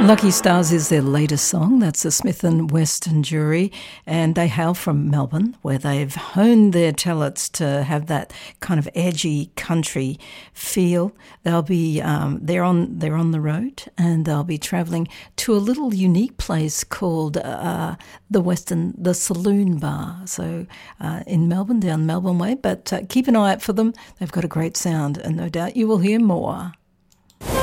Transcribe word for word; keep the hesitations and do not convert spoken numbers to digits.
Lucky Stars is their latest song. That's the Smith and Weston Jury, and they hail from Melbourne, where they've honed their talents to have that kind of edgy country feel. They'll be um, they're on they're on the road, and they'll be travelling to a little unique place called uh, the Western the Saloon Bar. So uh, in Melbourne, down Melbourne way. But uh, keep an eye out for them. They've got a great sound, and no doubt you will hear more.